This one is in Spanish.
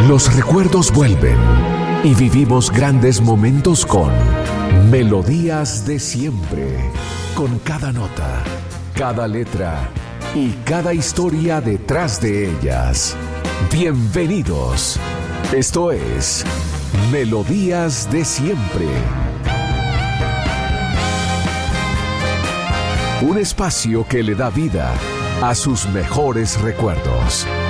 Los recuerdos vuelven y vivimos grandes momentos con Melodías de Siempre. Con cada nota, cada letra y cada historia detrás de ellas. Bienvenidos. Esto es Melodías de Siempre. Un espacio que le da vida a sus mejores recuerdos.